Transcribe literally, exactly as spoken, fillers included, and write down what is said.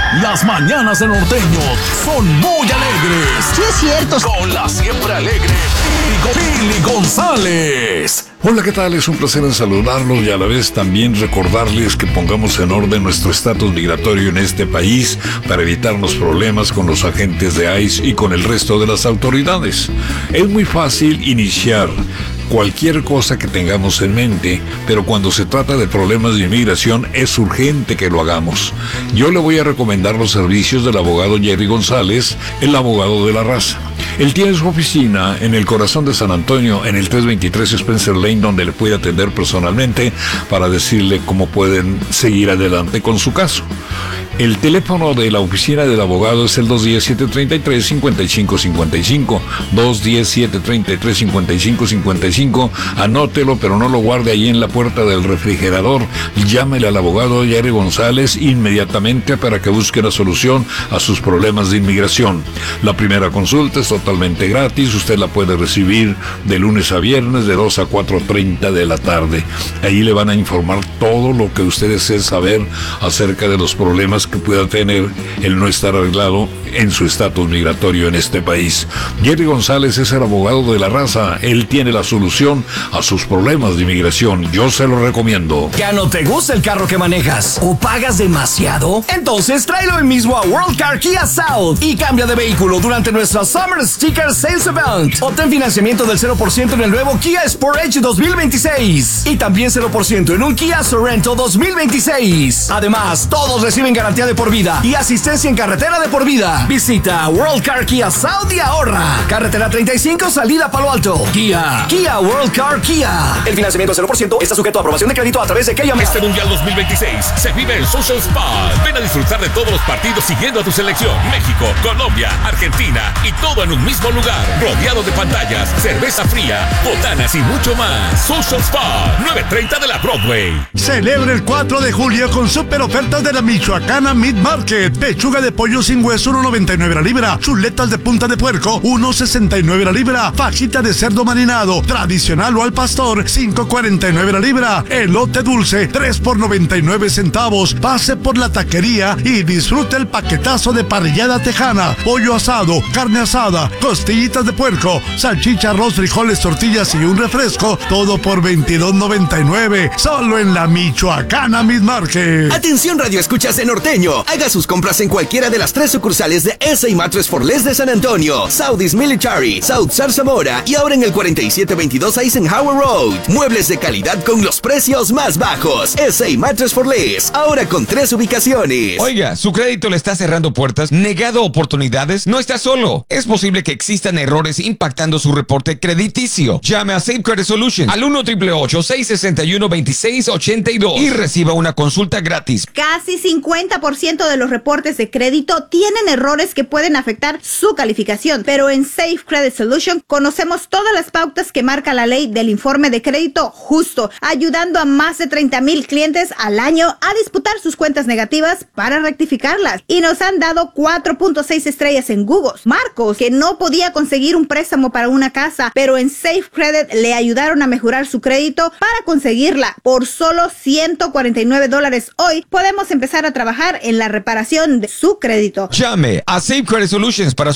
Las mañanas de Norteño son muy alegres. Sí, es cierto. Con la siempre alegre Pili González. Hola, ¿qué tal? Es un placer en saludarlos y a la vez también recordarles que pongamos en orden nuestro estatus migratorio en este país para evitarnos problemas con los agentes de I C E y con el resto de las autoridades. Es muy fácil iniciar cualquier cosa que tengamos en mente, pero cuando se trata de problemas de inmigración es urgente que lo hagamos. Yo le voy a recomendar los servicios del abogado Jerry González, el abogado de la raza. Él tiene su oficina en el corazón de San Antonio, en el trescientos veintitrés Spencer Lane, donde le puede atender personalmente para decirle cómo pueden seguir adelante con su caso. El teléfono de la oficina del abogado es el dos uno cero, siete tres tres, cinco cinco cinco cinco, dos uno cero, siete tres tres, cinco cinco cinco cinco. Anótelo, pero no lo guarde ahí en la puerta del refrigerador. Llámele al abogado Jerry González inmediatamente para que busque la solución a sus problemas de inmigración. La primera consulta es totalmente gratis. Usted la puede recibir de lunes a viernes de dos a cuatro treinta de la tarde. Ahí le van a informar todo lo que usted desee saber acerca de los problemas que pueda tener el no estar arreglado en su estatus migratorio en este país. Jerry González es el abogado de la raza. Él tiene la solución a sus problemas de inmigración. Yo se lo recomiendo. ¿Ya no te gusta el carro que manejas o pagas demasiado? Entonces tráelo hoy mismo a World Car Kia South y cambia de vehículo durante nuestra Summer Sticker Sales Event. Obtén financiamiento del cero por ciento en el nuevo Kia Sportage dos mil veintiséis y también cero por ciento en un Kia Sorento dos mil veintiséis. Además, todos reciben garantía de por vida y asistencia en carretera de por vida. Visita World Car Kia South y ahorra. Carretera treinta y cinco, salida Palo Alto. Kia, Kia World Car Kia. El financiamiento cero por ciento está sujeto a aprobación de crédito a través de K M. Este Mundial dos mil veintiséis se vive en Social Spa. Ven a disfrutar de todos los partidos siguiendo a tu selección. México, Colombia, Argentina y todo en un mismo lugar. Rodeado de pantallas, cerveza fría, botanas y mucho más. Social Spa, nueve treinta de la Broadway. Celebra el cuatro de julio con super ofertas de la Michoacana Meat Market. Pechuga de pollo sin hueso uno noventa y nueve la libra. Chuletas de punta de puerco uno sesenta y nueve la libra. Fajita de cerdo marinado tradicional o al pastor cinco cuarenta y nueve la libra. Elote dulce tres por noventa y nueve centavos. Pase por la taquería y disfrute el paquetazo de parrillada tejana, pollo asado, carne asada, costillitas de puerco, salchicha, arroz, frijoles, tortillas y un refresco, todo por veintidós noventa y nueve, solo en la Michoacana Meat Market. Atención, radio escuchas de Norteño. Haga sus compras en cualquiera de las tres sucursales de S A Mattress for Less de San Antonio, Southeast Military, South Zarzamora y ahora en el cuarenta y siete veintidós Eisenhower Road. Muebles de calidad con los precios más bajos. S A Mattress for Less, ahora con tres ubicaciones. Oiga, su crédito le está cerrando puertas, negado oportunidades. No está solo. Es posible que existan errores impactando su reporte crediticio. Llame a Safe Credit Solutions al uno, ocho ocho ocho, seis seis uno, dos seis ocho dos y reciba una consulta gratis. Casi cincuenta por ciento de los reportes de crédito tienen errores que pueden afectar su calificación, pero en Safe Credit Solution conocemos todas las pautas que marca la ley del informe de crédito justo, ayudando a más de treinta mil clientes al año a disputar sus cuentas negativas para rectificarlas. Y nos han dado cuatro punto seis estrellas en Google. Marcos, que no podía conseguir un préstamo para una casa, pero en Safe Credit le ayudaron a mejorar su crédito para conseguirla. Por solo ciento cuarenta y nueve dólares hoy, podemos empezar a trabajar en la reparación de su crédito. Llame a Safe Credit Solutions para